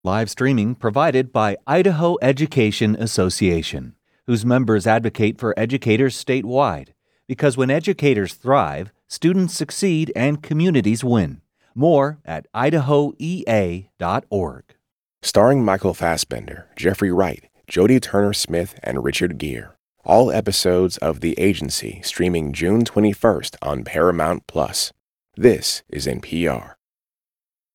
Live streaming provided by Idaho Education Association, whose members advocate for educators statewide. Because when educators thrive, students succeed and communities win. More at idahoea.org. Starring Michael Fassbender, Jeffrey Wright, Jodie Turner-Smith, and Richard Gere. All episodes of The Agency streaming June 21st on Paramount+. This is NPR.